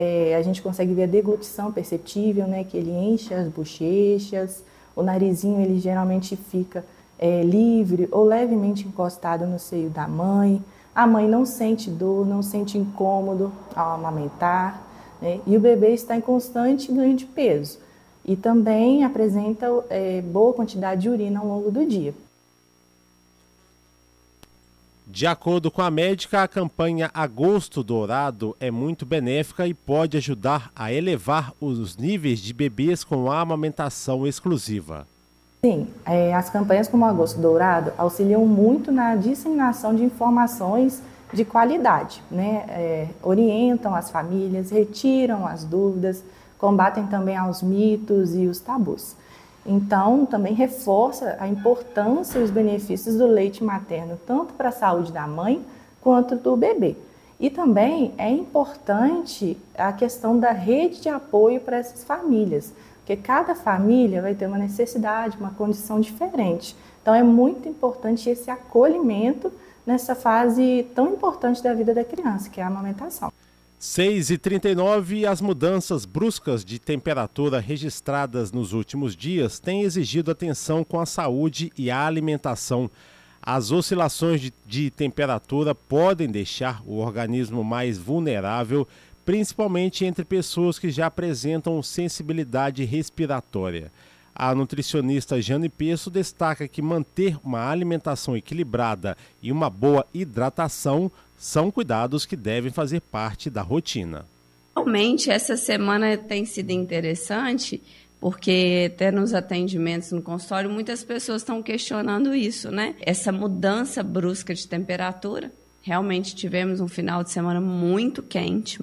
A gente consegue ver a deglutição perceptível, né, que ele enche as bochechas, o narizinho ele geralmente fica livre ou levemente encostado no seio da mãe. A mãe não sente dor, não sente incômodo ao amamentar, né, e o bebê está em constante ganho de peso e também apresenta boa quantidade de urina ao longo do dia. De acordo com a médica, a campanha Agosto Dourado é muito benéfica e pode ajudar a elevar os níveis de bebês com a amamentação exclusiva. Sim, as campanhas como Agosto Dourado auxiliam muito na disseminação de informações de qualidade, né? Orientam as famílias, retiram as dúvidas, combatem também aos mitos e os tabus. Então, também reforça a importância e os benefícios do leite materno, tanto para a saúde da mãe quanto do bebê. E também é importante a questão da rede de apoio para essas famílias, porque cada família vai ter uma necessidade, uma condição diferente. Então, é muito importante esse acolhimento nessa fase tão importante da vida da criança, que é a amamentação. 6h39, as mudanças bruscas de temperatura registradas nos últimos dias têm exigido atenção com a saúde e a alimentação. As oscilações de temperatura podem deixar o organismo mais vulnerável, principalmente entre pessoas que já apresentam sensibilidade respiratória. A nutricionista Jane Pesso destaca que manter uma alimentação equilibrada e uma boa hidratação são cuidados que devem fazer parte da rotina. Realmente, essa semana tem sido interessante, porque até nos atendimentos no consultório, muitas pessoas estão questionando isso, né? Essa mudança brusca de temperatura. Realmente tivemos um final de semana muito quente,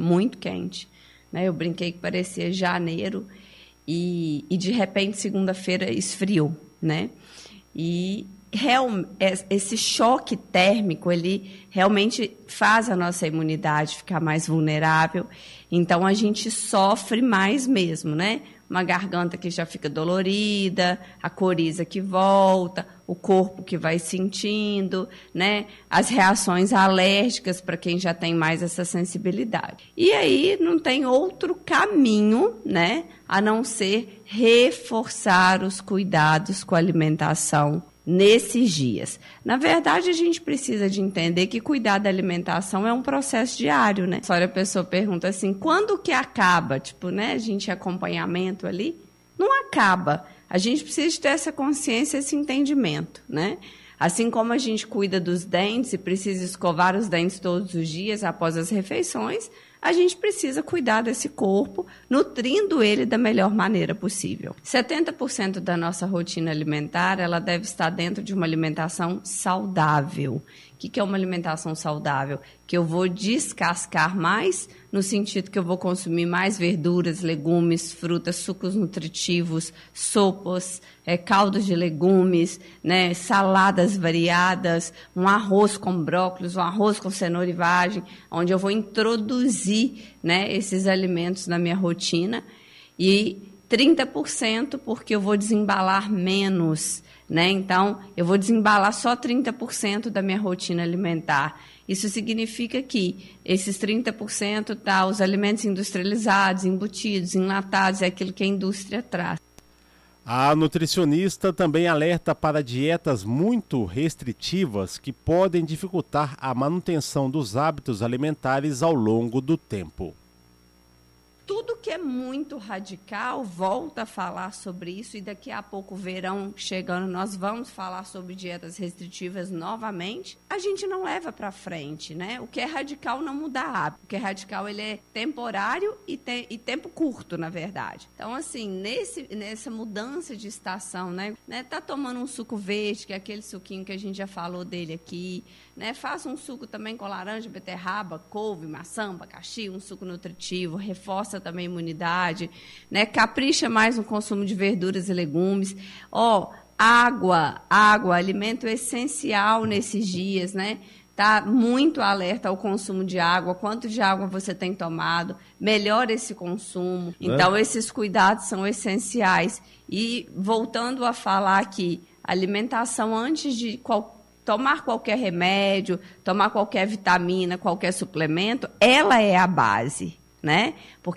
né? Eu brinquei que parecia janeiro e de repente, segunda-feira, esfriou, né? E esse choque térmico, ele realmente faz a nossa imunidade ficar mais vulnerável, então a gente sofre mais mesmo, né? Uma garganta que já fica dolorida, a coriza que volta, o corpo que vai sentindo, né? As reações alérgicas para quem já tem mais essa sensibilidade. E aí não tem outro caminho, né? A não ser reforçar os cuidados com a alimentação nesses dias. Na verdade, a gente precisa de entender que cuidar da alimentação é um processo diário, né? Só a pessoa pergunta assim, quando que acaba? Tipo, né, a gente acompanhamento ali? Não acaba. A gente precisa ter essa consciência, esse entendimento, né? Assim como a gente cuida dos dentes e precisa escovar os dentes todos os dias após as refeições, a gente precisa cuidar desse corpo, nutrindo ele da melhor maneira possível. 70% da nossa rotina alimentar, ela deve estar dentro de uma alimentação saudável. O que é uma alimentação saudável? Que eu vou descascar mais, no sentido que eu vou consumir mais verduras, legumes, frutas, sucos nutritivos, sopas, caldos de legumes, né, saladas variadas, um arroz com brócolis, um arroz com cenoura e vagem, onde eu vou introduzir, né, esses alimentos na minha rotina, e 30% porque eu vou desembalar menos, né? Então, eu vou desembalar só 30% da minha rotina alimentar. Isso significa que esses 30% tá os alimentos industrializados, embutidos, enlatados, é aquilo que a indústria traz. A nutricionista também alerta para dietas muito restritivas que podem dificultar a manutenção dos hábitos alimentares ao longo do tempo. Tudo que é muito radical, volta a falar sobre isso, e daqui a pouco, o verão chegando, nós vamos falar sobre dietas restritivas novamente. A gente não leva para frente, né? O que é radical não muda hábito. O que é radical, ele é temporário e tempo curto, na verdade. Então, assim, nessa mudança de estação, né? Tá tomando um suco verde, que é aquele suquinho que a gente já falou dele aqui, né? Faça um suco também com laranja, beterraba, couve, maçã, abacaxi, um suco nutritivo, reforça também a imunidade, né? Capricha mais no consumo de verduras e legumes. Água, alimento essencial nesses dias, né? Tá muito alerta ao consumo de água, quanto de água você tem tomado, melhora esse consumo. Então, esses cuidados são essenciais. E voltando a falar que alimentação antes de tomar qualquer remédio, tomar qualquer vitamina, qualquer suplemento, ela é a base. né? Porque